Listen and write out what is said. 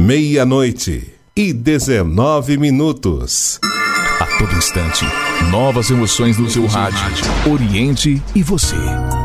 Meia-noite e 19 minutos. A todo instante, novas emoções no seu rádio. Oriente e você.